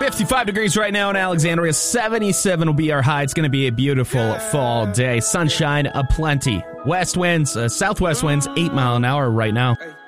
55 degrees right now in Alexandria. 77 will be our high. It's going to be a beautiful fall day. Sunshine aplenty. West winds, southwest winds, 8 mile an hour right now.